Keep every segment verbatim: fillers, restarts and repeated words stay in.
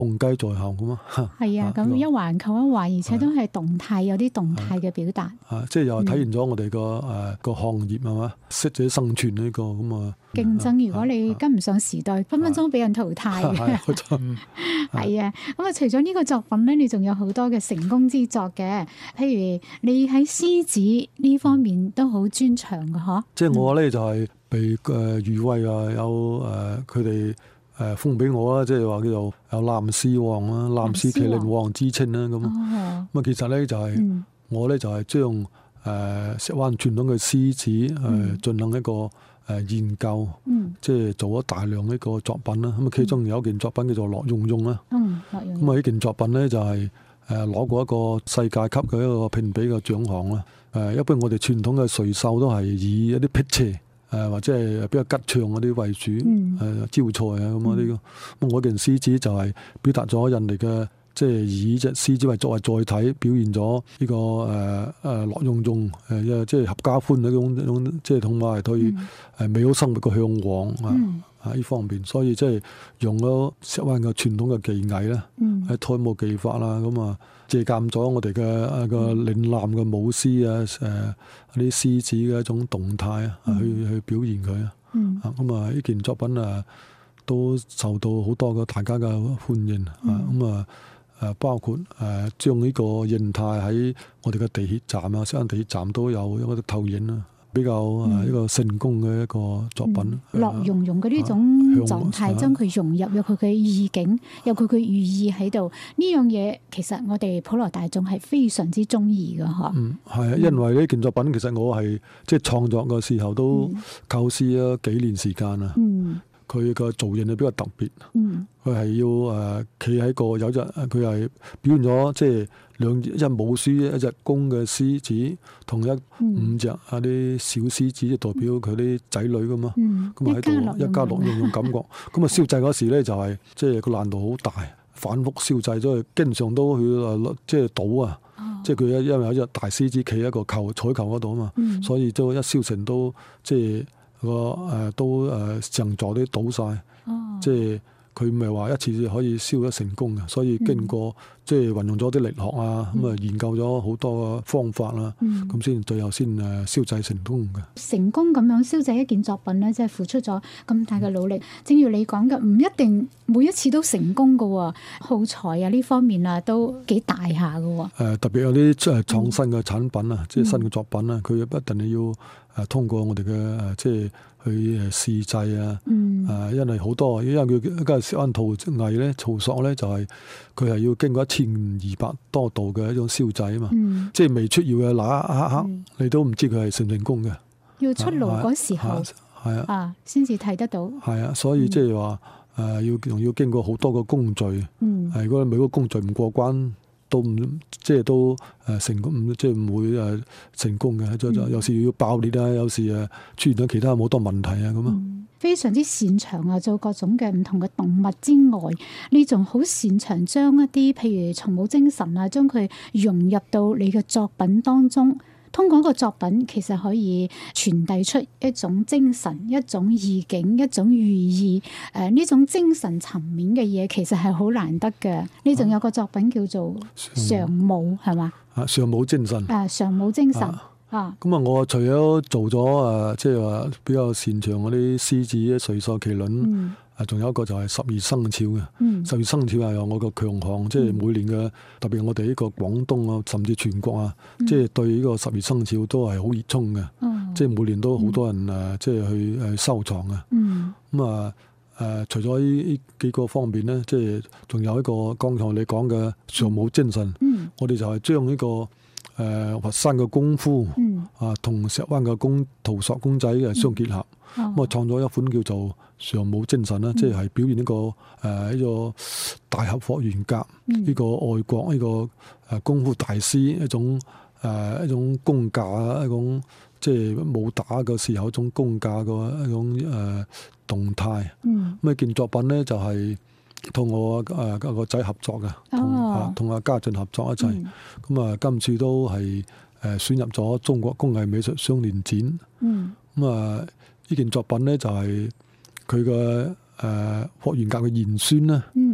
動機在後咁啊。 係啊，咁一環扣一環，而且都係動態，有啲動態嘅表達。 啊，即係又體現咗我哋個誒個行業係嘛，適者生存呢個咁啊。 競爭，如果你跟唔上時代，分分鐘俾人淘汰嘅。係啊，咁啊，除咗呢個作品咧，你仲有好多嘅成功之作嘅，譬如你喺獅子呢方面都好專長嘅嗬。 即係我咧就係被誒譽為啊，有誒佢哋誒封俾我啦，即係話叫做有藍獅王啦、藍獅麒麟王之稱啦咁。咁啊，其實咧就係、是嗯、我咧就係將誒石灣傳統嘅獅子誒進行一個誒研究，嗯、即係做咗大量呢個作品啦。咁啊，其中有一件作品叫做樂融融啦。嗯，樂融融。咁啊，呢件作品咧就係誒攞過一個世界級嘅一個評比嘅獎項啦。誒，一般我哋傳統嘅垂繡都係以一啲辟邪誒或者係比較吉祥嗰啲為主，誒、嗯、招財啊咁啊呢個。咁我件獅子就係表達咗人哋嘅。即係以隻獅子為作為載體，表現咗呢、這個誒誒樂融融誒，即係合家歡嗰種種，即係同埋對誒美好生活嘅向往啊、嗯、啊呢方面，所以即係用咗石灣嘅傳統嘅技藝咧，喺胎舞技法啦，咁啊借鑑咗我哋嘅一個嶺南嘅舞獅啊，誒啲獅子嘅一種動態啊，去去表現佢啊，咁啊呢件作品啊都受到好多嘅大家嘅歡迎啊，咁啊。誒包括誒將呢個形態喺我哋嘅地鐵站啊，石灣地鐵站都有一個投影啦，比較誒一個成功嘅一個作品。 樂融融嘅呢種狀態，將佢融入有佢嘅意境，有佢嘅寓意喺度。呢樣嘢其實我哋普羅大眾係非常之中意嘅，嗬。嗯， 係啊，因為呢件作品其實我係即係創作嘅時候都構思咗幾年時間啊。嗯。佢個造型係比較特別，佢係、嗯、要誒企喺個有隻，佢係表現咗即係兩隻一母獅一隻公嘅獅子，同一五隻啊啲小獅子，即代表佢啲仔女噶嘛，咁啊喺度一家樂融融感覺。咁啊燒製嗰時咧就係即係個難度好大，反覆燒製，所以經常都去誒即係倒啊，即係佢因為有一隻大獅子企喺個球彩球嗰度啊嘛，嗯、所以都一燒成都即係。個誒都誒成座啲倒晒，哦、即係佢唔係話一次可以燒得成功嘅，所以經過、嗯、即係運用咗啲力學啊，咁啊、嗯、研究咗好多嘅方法啦，咁先、嗯、最後先誒燒製成功嘅。 成功咁樣燒製一件作品咧，即係付出咗咁大嘅努力。嗯、正如你講嘅，唔一定每一次都成功嘅喎，耗材啊呢方面啊都幾大下嘅喎。誒特別有啲誒創新嘅產品啊，嗯、即係新嘅作品啊，佢一定係要。誒通過我哋嘅誒即係去誒試製啊，誒、嗯、因為好多，因為佢一個石灣陶藝咧，陶塑咧就係佢係要經過一千二百多度嘅一種燒製啊嘛，嗯、即係未出窯嘅那一刻，嗯、你都唔知佢係成唔成功嘅。 要出爐嗰時候，係啊，先至睇得到。係啊，所以即係話誒要仲要經過好多個工序，嗯、如果每個工序唔過關。都唔即係都誒成功，即係唔會誒成功嘅。就就、嗯、有時要爆裂啊，有時誒出現咗其他好多問題啊咁啊、嗯。 非常之擅長啊，做各種嘅唔同嘅動物之外，你仲好擅長將一啲譬如蟲母精神啊，將佢融入到你嘅作品當中。通過一個作品，其實可以傳遞出一種精神、一種意境、一種寓意。誒、呃，呢種精神層面嘅嘢，其實係好難得嘅。你仲有個作品叫做《上母》，係嘛？ 啊，上母精神。 啊，上母精神。啊。咁啊， 我除咗做咗誒，即係話比較擅長嗰啲獅子、垂繡麒麟。嗯。仲有一個就係十二生肖嘅，嗯、十二生肖係有我個強項，即係、嗯、每年嘅特別我哋呢個廣東啊，甚至全國啊，即係、嗯、對呢個十二生肖都係好熱衷嘅，即係、哦、每年都好多人誒，即係、嗯、去誒收藏嘅。咁啊誒，除咗呢幾個方面咧，即係仲有一個剛才你講嘅上母精神，嗯、我哋就係將呢個誒、呃、佛山嘅功夫、嗯、啊，同石灣嘅工陶塑公仔嘅相結合。咁啊，創咗一款叫做上母精神啦，嗯、即係表現呢個誒呢個大俠霍元甲呢、嗯、個愛國呢個誒功夫大師一種誒、呃、一種功架啊，一種即係武打嘅時候一種功架嘅一種誒、呃、動態。咁呢件作品咧就係同我誒個仔合作嘅，同同阿家俊合作一齊。咁啊、嗯，今次都係誒選入咗中國工藝美術雙年展。咁啊、嗯。嗯呢件作品咧就係佢嘅誒霍元甲嘅賢孫啦，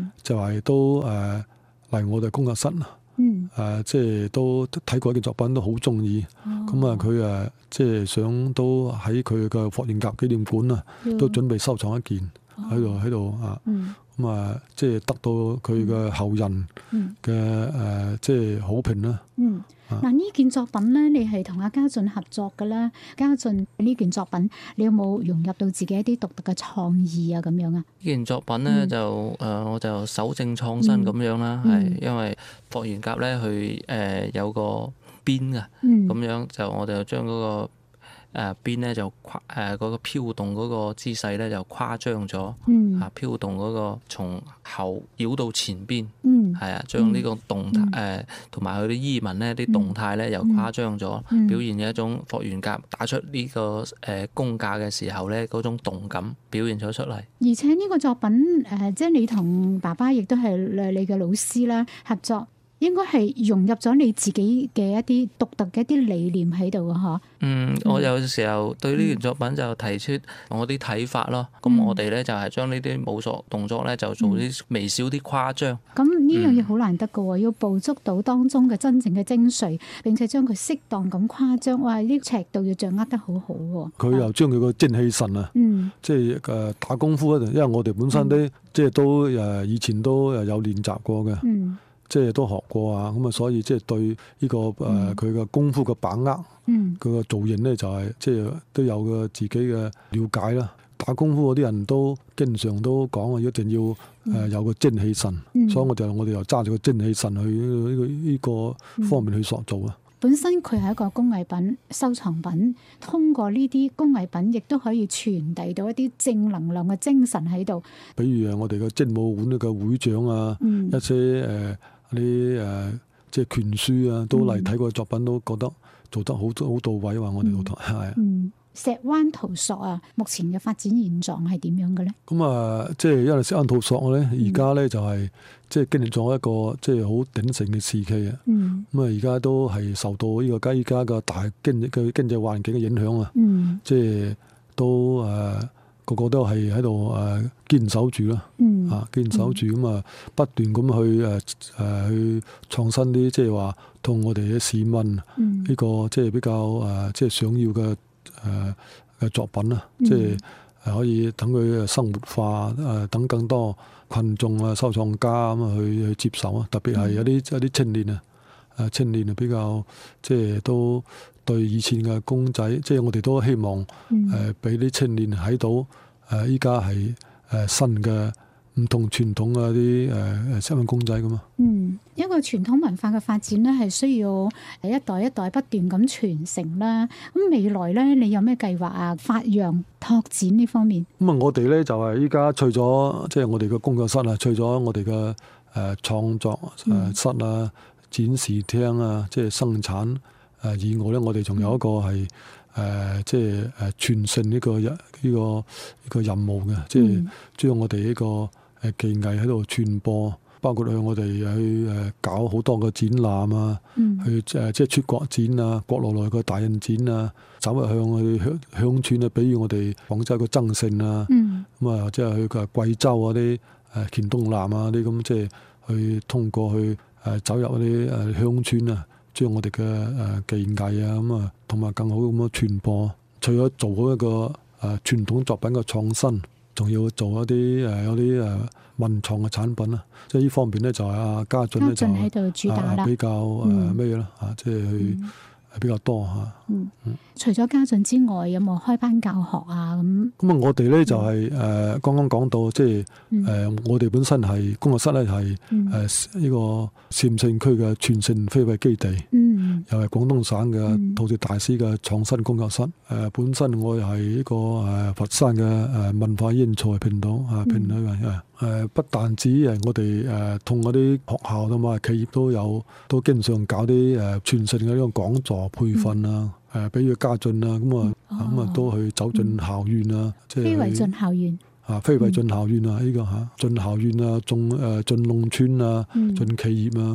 嗯、 就係都誒嚟、呃、我哋工作室，誒、 嗯呃、即係都睇過嘅作品都好中意，咁啊佢誒即係想都喺佢嘅霍元甲紀念館啊， 嗯、 都準備收藏一件喺度喺度啊。 嗯咁啊，即係得到佢嘅後人嘅誒，即係好評啦。 嗯，嗱呢件作品咧，你係同阿家俊合作嘅啦。家俊呢件作品，你有冇融入到自己一啲獨特嘅創意啊？咁樣啊？呢件作品咧、嗯、就誒、呃，我就搜證創新咁樣啦，係、嗯、因為霍元甲咧，佢誒有個鞭啊，咁、嗯、樣就我哋就將嗰個。誒邊咧就誇誒嗰個飄動嗰個姿勢咧就誇張咗， 嗯、 啊飄動嗰個從後繞到前邊，係、 嗯、 啊將呢個動態誒同埋佢啲衣紋咧啲動態咧又誇張咗， 嗯、 表現嘅一種霍元甲打出呢個誒功架嘅時候咧嗰種動感表現咗出嚟。 而且呢個作品誒、呃，即係你同爸爸亦都係你嘅老師啦合作。應該係融入咗你自己嘅一啲獨特嘅一啲理念喺度嘅嗬。 嗯，我有時候對呢件作品就提出我啲睇法咯。咁、嗯、我哋咧就係將呢啲武術動作咧就做啲微小啲誇張。 咁呢樣嘢好難得嘅喎，要捕捉到當中嘅真正嘅精髓，並且將佢適當咁誇張。哇！呢尺度要掌握得好好喎。 佢又將佢個精氣神啊， 嗯、 即係誒打功夫嗰陣，因為我哋本身咧、嗯、即係都誒以前都誒有練習過嘅。 嗯即係都學過啊，咁啊，所以即係對呢、這個誒佢嘅功夫嘅把握，佢個、嗯、造型咧就係、是、即係都有個自己嘅了解啦。打功夫嗰啲人都經常都講啊，一定要誒、呃、有個精氣神， 嗯、 所以我就我哋又揸住個精氣神去呢個呢個方面去塑造啊。 本身佢係一個工藝品收藏品，通過呢啲工藝品，亦都可以傳遞到一啲正能量嘅精神喺度。比如誒，我哋嘅精武館嘅會長啊，嗯、一些誒啲誒即係拳書啊，都嚟睇過作品，都覺得做得好好到位。話我哋老台係。嗯，石灣陶塑啊，目前嘅發展現狀係點樣嘅咧？咁啊， 即係因為石灣陶塑咧，而家咧就係即係經歷咗一個即係好鼎盛嘅時期啊。嗯。咁啊，而家都係受到呢個依家嘅大經濟嘅經濟環境嘅影響啊。嗯。即係都誒個個都係喺度誒堅守住啦。嗯。啊，堅守住咁啊，不斷咁去誒誒去創新啲，即係話同我哋嘅市民呢個即係比較誒即係想要嘅。誒嘅作品啦，即係誒可以等佢生活化，誒等更多群眾啊、收藏家咁啊去去接受啊。特別係有啲有啲青年啊，誒青年啊比較即係都對以前嘅公仔，即係我哋都希望誒俾啲青年睇到誒依家係誒新嘅唔同傳統嘅啲誒誒新嘅公仔咁啊。嗯，一個傳統文化嘅發展咧，係需要一代一代不斷咁傳承啦。咁未來咧，你有咩計劃啊？發揚拓展呢方面？咁啊，我哋咧就係依家除咗即係我哋嘅工作室啊，除咗我哋嘅誒創作誒室啊、嗯、展示廳啊，即係生產誒以外咧，我哋仲有一個係誒即係誒傳承呢個呢個呢個任務嘅，即係將我哋呢個誒技藝喺度傳播。包括向我哋去誒搞好多個展覽啊，嗯、去誒即係出國展啊，國內內個大印展啊，走入向去鄉鄉村啊，比如我哋廣州個增城啊，咁啊即係去個貴州啊啲誒黔東南啊啲咁，即係去通過去誒走入嗰啲誒鄉村啊，將我哋嘅誒技藝啊咁啊，同埋更好咁樣傳播。除咗做好一個誒傳統作品嘅創新，仲要做一啲誒有啲誒文創嘅產品啦，即係呢方面咧就係阿家俊咧就喺度主打啦，比較誒咩嘢啦嚇，即係去比較多嚇。嗯，除咗家俊之外，有冇開班教學啊？咁咁啊，我哋咧就係誒剛剛講到，即係誒我哋本身係工作室咧係誒呢個禪城區嘅傳承非遺基地，嗯，又係廣東省嘅陶瓷大師嘅創新工作室。誒本身我又係呢個誒佛山嘅誒文化英才頻道啊，頻道嘅誒不但止係我哋誒同嗰啲學校同埋企業都有，都經常搞啲誒傳承嘅呢個講座培訓啊。誒，比如家俊啊，咁啊，咁啊，都去走進校園啊，即係非遺進校園啊，非遺進校園啊，呢個嚇進校園啊，進誒進農村啊，進企業啊，咁啊，不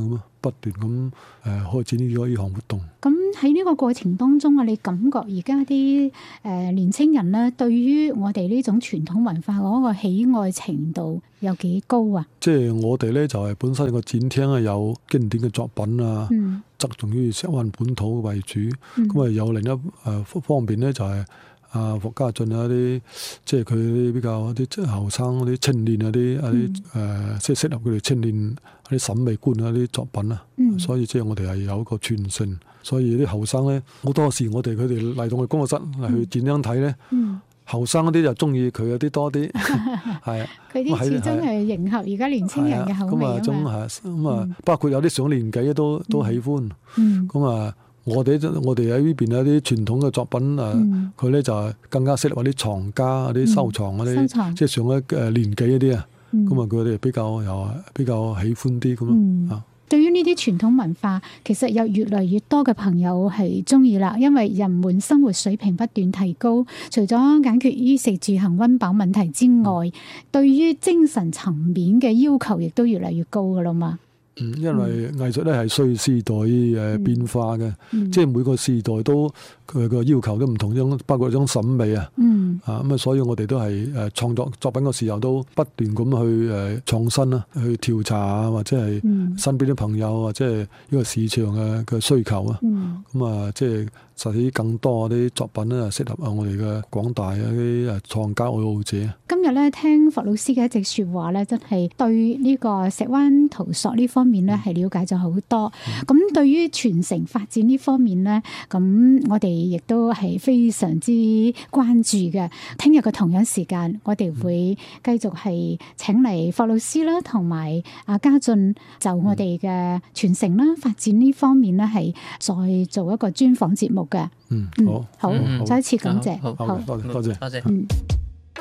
不斷咁誒開展呢個呢項活動。 咁喺呢個過程當中啊，你感覺而家啲誒年青人咧，對於我哋呢種傳統文化嗰個喜愛程度有幾高啊？ 即係我哋咧就係本身個展廳啊有經典嘅作品啊， 嗯、 側重於石灣本土為主。咁啊、嗯、有另一誒方面咧就係、是。啊，霍家俊啊啲，即係佢啲比較啲即係後生嗰啲青年啊啲啊啲誒，即係適合佢哋青年啲審美觀啊啲作品啊，嗯、所以即係我哋係有一個傳承。所以啲後生咧好多時我哋佢哋嚟到我哋工作室嚟去展廳睇咧，後生嗰啲就中意佢嗰啲多啲，係啊。 佢啲始終係迎合而家年青人嘅口味啊嘛。 咁啊，包括有啲上年紀都都喜歡。咁啊、 嗯。 嗯我哋我哋喺呢邊有啲傳統嘅作品啊，佢咧、嗯、就係更加適合啲藏家、啲收藏嗰啲，嗯、即係上一誒年紀嗰啲啊。咁啊、嗯，佢哋比較又比較喜歡啲咁咯。啊、嗯， 對於呢啲傳統文化，其實有越嚟越多嘅朋友係中意啦，因為人們生活水平不斷提高，除咗解決衣食住行溫飽問題之外，嗯、對於精神層面嘅要求亦都越嚟越高噶啦嘛。 嗯，因為藝術咧係隨時代誒變化嘅，嗯、即係每個時代都佢個要求都唔同，種包括種審美啊，嗯、啊咁啊，所以我哋都係誒創作作品嘅時候都不斷咁去誒創新啦，去調查啊，或者係身邊啲朋友或者係呢個市場嘅嘅需求啊，咁啊、嗯，即係實施更多啲作品咧，適合啊我哋嘅廣大嘅啲誒藏家愛好者。 今日咧聽霍老師嘅一席説話咧，真係對呢個石灣陶塑呢方面咧係了解咗好多。咁、嗯、對於傳承發展呢方面咧，咁我哋亦都係非常之關注嘅。聽日嘅同樣時間，我哋會繼續係請嚟霍老師啦，同埋阿家俊就我哋嘅傳承啦、發展呢方面咧，係再做一個專訪節目嘅。 嗯，好， 好， 嗯、 再一次感謝， 好， 好，多謝，多謝， 多謝。 嗯。